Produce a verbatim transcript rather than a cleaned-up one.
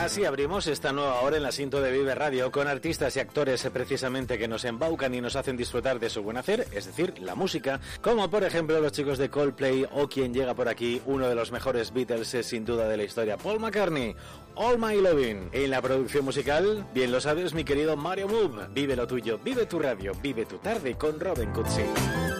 Así abrimos esta nueva hora en la Sinto de Vive Radio con artistas y actores eh, precisamente que nos embaucan y nos hacen disfrutar de su buen hacer, es decir, la música, como por ejemplo los chicos de Coldplay o quien llega por aquí, uno de los mejores Beatles eh, sin duda de la historia, Paul McCartney, All My Lovin'. En la producción musical, bien lo sabes mi querido Mario Move, vive lo tuyo, vive tu radio, vive tu tarde con Robin Cutsi.